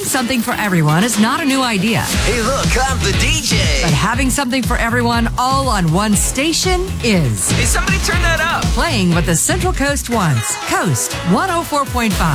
something for everyone is not a new idea. Hey, look, I'm the DJ. But having something for everyone all on one station is. Hey, somebody turn that up. Playing what the Central Coast wants. Coast 104.5.